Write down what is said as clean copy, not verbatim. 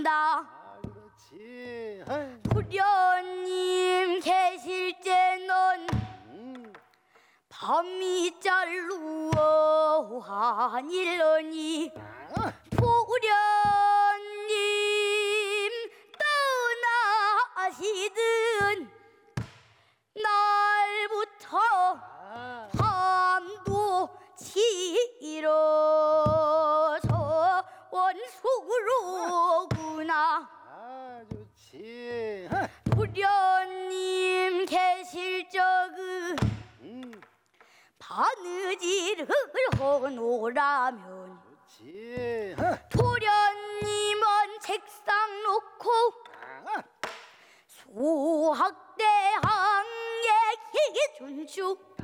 그렇지. 도련님 계실 때는 밤이 잘루어 하닐러니 도련님 떠나시던 날부터 밤도 치러서 원수로구나. 좋지. 도련님 계실 적은 바느질을 하노라면 좋지. 도련님은 책상 놓고 수학대항에 준축